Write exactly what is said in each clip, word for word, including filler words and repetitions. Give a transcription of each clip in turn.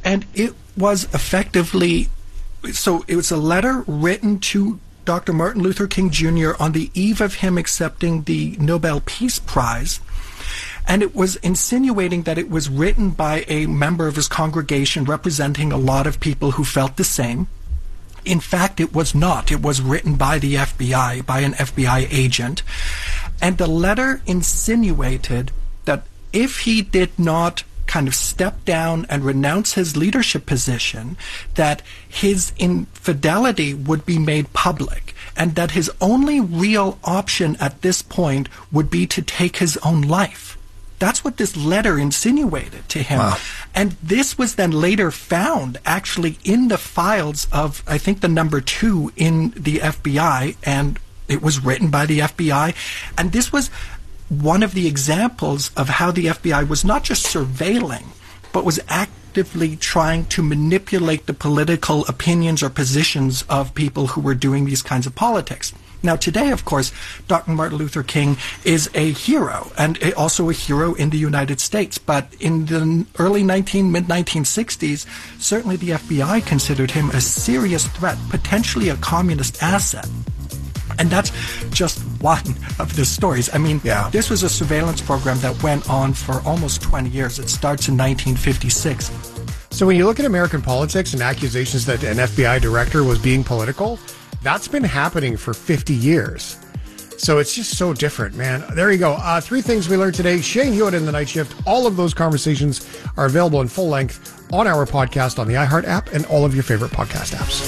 And it was effectively, so it was a letter written to Doctor Martin Luther King Junior on the eve of him accepting the Nobel Peace Prize. And it was insinuating that it was written by a member of his congregation representing a lot of people who felt the same. In fact, it was not. It was written by the F B I, by an F B I agent. And the letter insinuated that if he did not kind of step down and renounce his leadership position, that his infidelity would be made public, and that his only real option at this point would be to take his own life. That's what this letter insinuated to him. Wow. And this was then later found actually in the files of, I think, the number two in the F B I, and it was written by the F B I. And this was one of the examples of how the F B I was not just surveilling, but was actively trying to manipulate the political opinions or positions of people who were doing these kinds of politics. Now, today, of course, Doctor Martin Luther King is a hero, and also a hero in the United States. But in the early nineteen, mid nineteen sixties, certainly the F B I considered him a serious threat, potentially a communist asset. And that's just one of the stories. I mean, yeah. This was a surveillance program that went on for almost twenty years. It starts in nineteen fifty-six. So when you look at American politics and accusations that an F B I director was being political, that's been happening for fifty years. So it's just so different, man. There you go. Uh, three things we learned today. Shane Hewitt in the Night Shift. All of those conversations are available in full length on our podcast on the iHeart app and all of your favorite podcast apps.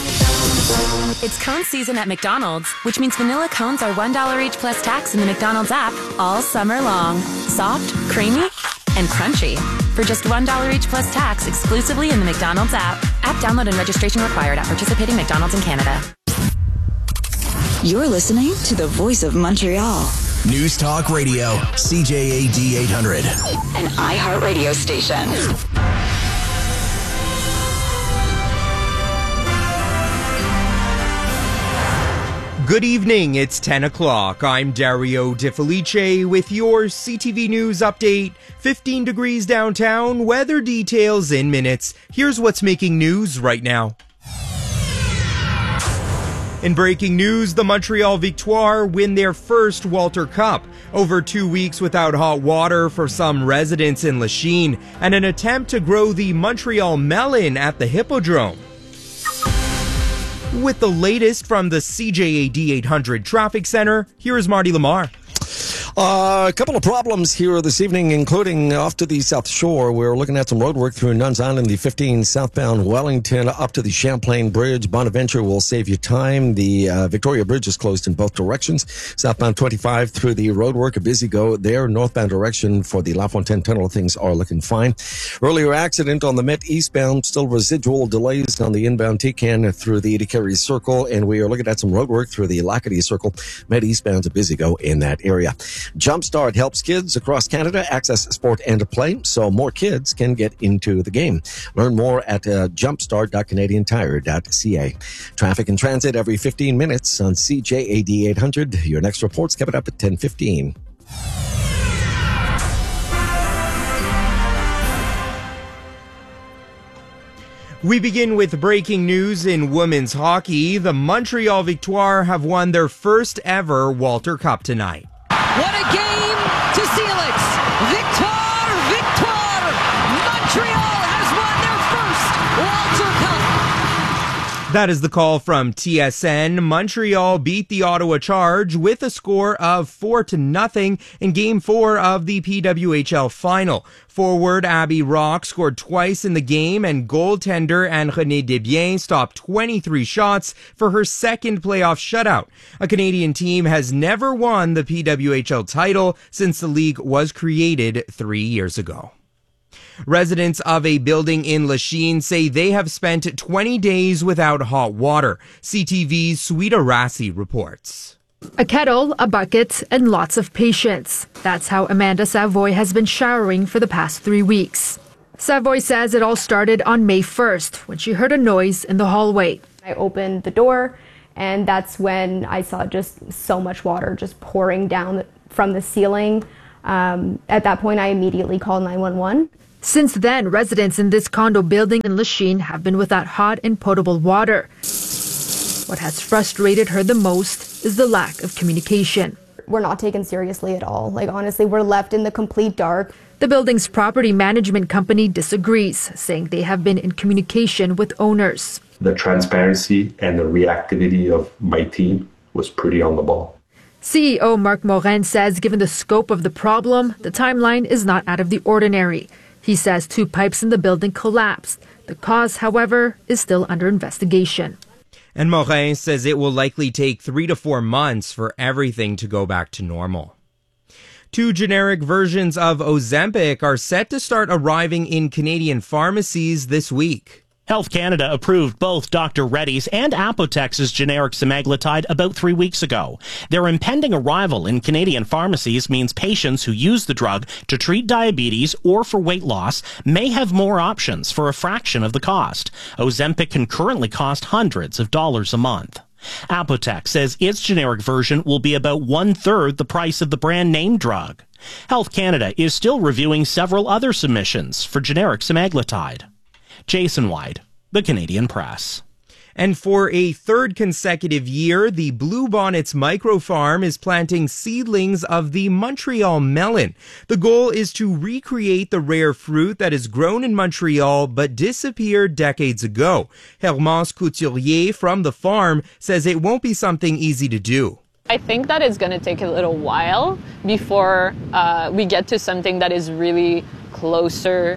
It's cone season at McDonald's, which means vanilla cones are one dollar each plus tax in the McDonald's app all summer long. Soft, creamy, and crunchy. For just one dollar each plus tax exclusively in the McDonald's app. App download and registration required at participating McDonald's in Canada. You're listening to the Voice of Montreal. News Talk Radio, C J A D eight hundred. An iHeart radio station. Good evening, it's ten o'clock. I'm Dario Di Felice with your C T V News update. fifteen degrees downtown, weather details in minutes. Here's what's making news right now. In breaking news, the Montreal Victoire win their first Walter Cup. Over two weeks without hot water for some residents in Lachine, and an attempt to grow the Montreal melon at the Hippodrome. With the latest from the C J A D eight hundred Traffic Center, here is Marty Lamar. Uh, a couple of problems here this evening, including off to the South Shore. We're looking at some road work through Nuns Island, the fifteen southbound Wellington up to the Champlain Bridge. Bonaventure will save you time. The uh, Victoria Bridge is closed in both directions. Southbound twenty-five through the road work, a busy go there. Northbound direction for the La Fontaine Tunnel, things are looking fine. Earlier accident on the Met eastbound, still residual delays on the inbound T-Can through the Edicary Circle, and we are looking at some road work through the Lacadie Circle. Met eastbound's a busy go in that area. Jumpstart helps kids across Canada access sport and play so more kids can get into the game. Learn more at uh, jumpstart dot canadian tire dot c a. Traffic and transit every fifteen minutes on C J A D eight hundred. Your next report's coming up at ten fifteen. We begin with breaking news in women's hockey. The Montreal Victoire have won their first ever Walter Cup tonight. What a game to seal it! Victoire, Victoire! Montreal has won their first Walter Cup! That is the call from T S N. Montreal beat the Ottawa Charge with a score of four to nothing in Game four of the P W H L Final. Forward Abby Rock scored twice in the game, and goaltender Anne-Renée Desbiens stopped twenty-three shots for her second playoff shutout. A Canadian team has never won the P W H L title since the league was created three years ago. Residents of a building in Lachine say they have spent twenty days without hot water. C T V's Sweeta Rassi reports. A kettle, a bucket, and lots of patience. That's how Amanda Savoy has been showering for the past three weeks. Savoy says it all started on May first when she heard a noise in the hallway. I opened the door, and that's when I saw just so much water just pouring down from the ceiling. Um, at that point, I immediately called nine one one. Since then, residents in this condo building in Lachine have been without hot and potable water. What has frustrated her the most is the lack of communication. We're not taken seriously at all. Like, honestly, we're left in the complete dark. The building's property management company disagrees, saying they have been in communication with owners. The transparency and the reactivity of my team was pretty on the ball. C E O Marc Morin says given the scope of the problem, the timeline is not out of the ordinary. He says two pipes in the building collapsed. The cause, however, is still under investigation. And Morin says it will likely take three to four months for everything to go back to normal. Two generic versions of Ozempic are set to start arriving in Canadian pharmacies this week. Health Canada approved both Doctor Reddy's and Apotex's generic semaglutide about three weeks ago. Their impending arrival in Canadian pharmacies means patients who use the drug to treat diabetes or for weight loss may have more options for a fraction of the cost. Ozempic can currently cost hundreds of dollars a month. Apotex says its generic version will be about one-third the price of the brand name drug. Health Canada is still reviewing several other submissions for generic semaglutide. Jason White, The Canadian Press. And for a third consecutive year, the Bluebonnets Micro Farm is planting seedlings of the Montreal melon. The goal is to recreate the rare fruit that is grown in Montreal but disappeared decades ago. Hermance Couturier from the farm says it won't be something easy to do. I think that it's going to take a little while before uh, we get to something that is really closer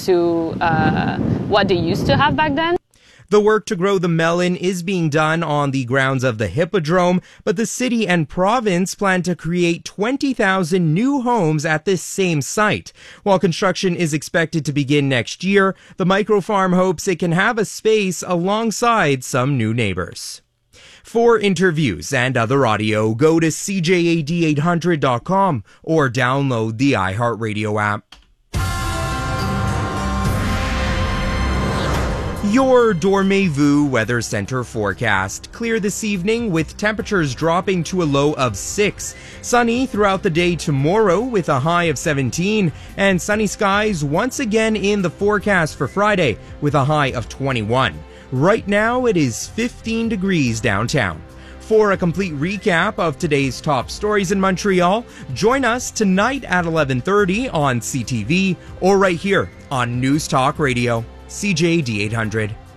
to uh, what they used to have back then. The work to grow the melon is being done on the grounds of the Hippodrome, but the city and province plan to create twenty thousand new homes at this same site. While construction is expected to begin next year, the microfarm hopes it can have a space alongside some new neighbors. For interviews and other audio, go to C J A D eight hundred dot com or download the iHeartRadio app. Your Dormez-vous Weather Center forecast. Clear this evening with temperatures dropping to a low of six. Sunny throughout the day tomorrow with a high of seventeen. And sunny skies once again in the forecast for Friday with a high of twenty-one. Right now it is fifteen degrees downtown. For a complete recap of today's top stories in Montreal, join us tonight at eleven thirty on C T V or right here on News Talk Radio. C J A D eight hundred.